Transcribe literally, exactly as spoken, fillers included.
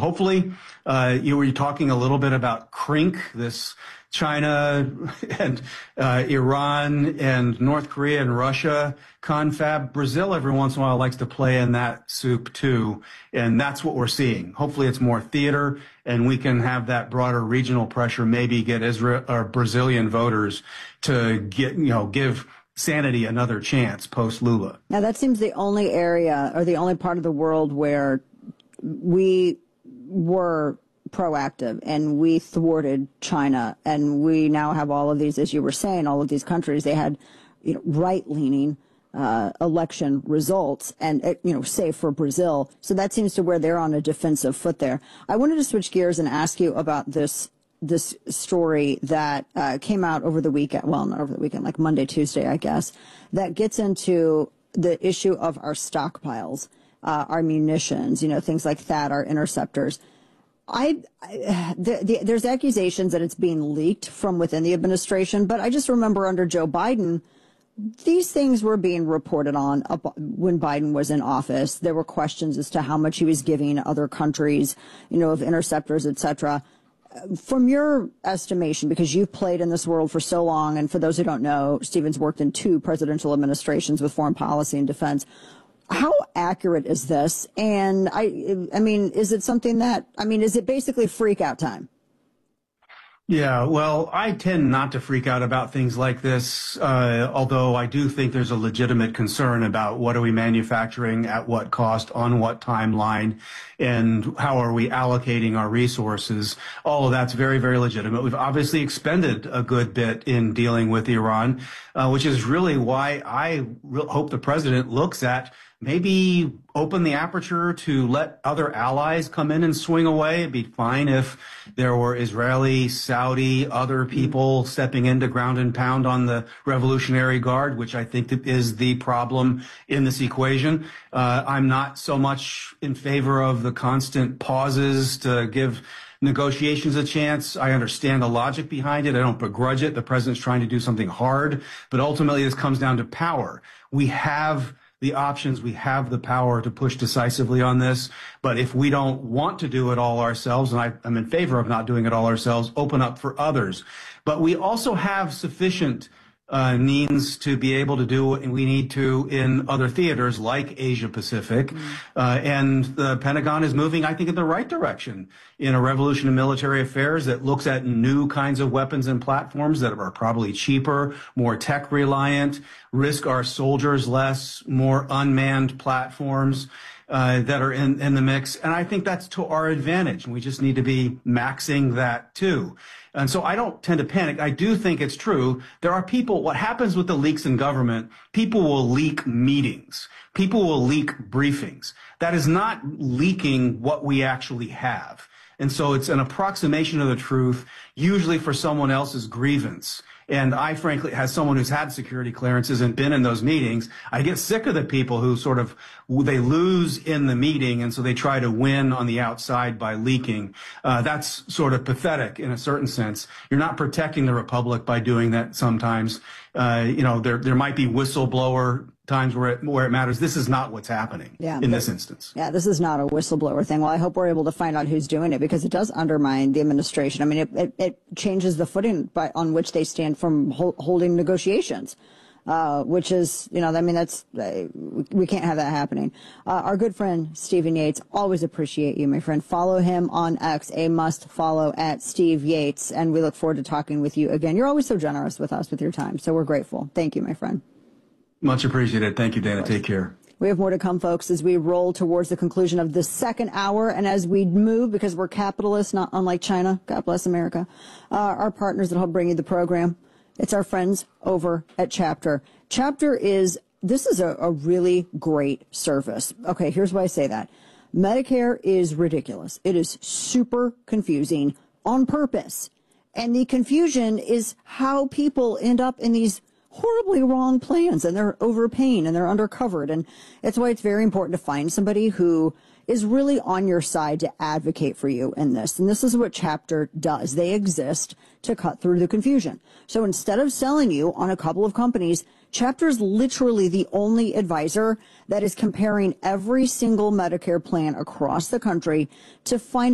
hopefully, uh, you were talking a little bit about CRINC, this China and uh, Iran and North Korea and Russia confab. Brazil every once in a while likes to play in that soup too, and that's what we're seeing. Hopefully it's more theater, and we can have that broader regional pressure, maybe get Israel or Brazilian voters to get, you know, give sanity another chance post Lula. Now that seems the only area or the only part of the world where we were proactive and we thwarted China, and we now have all of these, as you were saying, all of these countries, they had, you know, right-leaning uh, election results, and, uh, you know, save for Brazil. So that seems to where they're on a defensive foot there. I wanted to switch gears and ask you about this this story that uh, came out over the weekend, well, not over the weekend, like Monday, Tuesday, I guess, that gets into the issue of our stockpiles, uh, our munitions, you know, things like that, our interceptors. I, I the, the, there's accusations that it's being leaked from within the administration, but I just remember under Joe Biden, these things were being reported on up when Biden was in office. There were questions as to how much he was giving other countries, you know, of interceptors, et cetera. From your estimation, because you've played in this world for so long, and for those who don't know, Stephen's worked in two presidential administrations with foreign policy and defense. How accurate is this? And I, I mean, is it something that, I mean, is it basically freak out time? Yeah, well, I tend not to freak out about things like this, uh, although I do think there's a legitimate concern about what are we manufacturing, at what cost, on what timeline, and how are we allocating our resources. All of that's very, very legitimate. We've obviously expended a good bit in dealing with Iran, uh, which is really why I re- hope the president looks at maybe open the aperture to let other allies come in and swing away. It'd be fine if there were Israeli, Saudi, other people stepping in to ground and pound on the Revolutionary Guard, which I think is the problem in this equation. Uh, I'm not so much in favor of the constant pauses to give negotiations a chance. I understand the logic behind it. I don't begrudge it. The president's trying to do something hard, but ultimately this comes down to power. We have the options. We have the power to push decisively on this. But if we don't want to do it all ourselves, and I, I'm in favor of not doing it all ourselves, open up for others. But we also have sufficient uh, means to be able to do what we need to in other theaters like Asia Pacific. Mm. Uh, and the Pentagon is moving, I think, in the right direction in a revolution in military affairs that looks at new kinds of weapons and platforms that are probably cheaper, more tech reliant, risk our soldiers less, more unmanned platforms uh, that are in, in the mix. And I think that's to our advantage. And we just need to be maxing that too. And so I don't tend to panic. I do think it's true. There are people, what happens with the leaks in government, people will leak meetings. People will leak briefings. That is not leaking what we actually have. And so it's an approximation of the truth, usually for someone else's grievance. And I, frankly, as someone who's had security clearances and been in those meetings, I get sick of the people who sort of, they lose in the meeting, and so they try to win on the outside by leaking. Uh, that's sort of pathetic in a certain sense. You're not protecting the republic by doing that sometimes. Uh, you know, there there might be whistleblower times where it, where it matters. This is not what's happening yeah, in this instance. Yeah, this is not a whistleblower thing. Well, I hope we're able to find out who's doing it, because it does undermine the administration. I mean, it, it, it changes the footing by, on which they stand from hol- holding negotiations, uh, which is, you know, I mean, that's, uh, we can't have that happening. Uh, our good friend, Stephen Yates, always appreciate you, my friend. Follow him on X, a must follow at Steve Yates, and we look forward to talking with you again. You're always so generous with us with your time, so we're grateful. Thank you, my friend. Much appreciated. Thank you, Dana. Take care. We have more to come, folks, as we roll towards the conclusion of the second hour. And as we move, because we're capitalists, not unlike China, God bless America, uh, our partners that help bring you the program, it's our friends over at Chapter. Chapter is, this is a, a really great service. Okay, here's why I say that. Medicare is ridiculous. It is super confusing on purpose. And the confusion is how people end up in these horribly wrong plans, and they're overpaying and they're undercovered. And it's why it's very important to find somebody who is really on your side to advocate for you in this. And this is what Chapter does. They exist to cut through the confusion. So instead of selling you on a couple of companies, Chapter is literally the only advisor that is comparing every single Medicare plan across the country to find